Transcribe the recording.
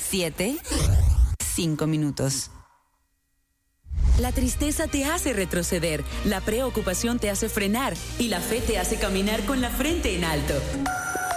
7, 5 minutos. La tristeza te hace retroceder, la preocupación te hace frenar y la fe te hace caminar con la frente en alto.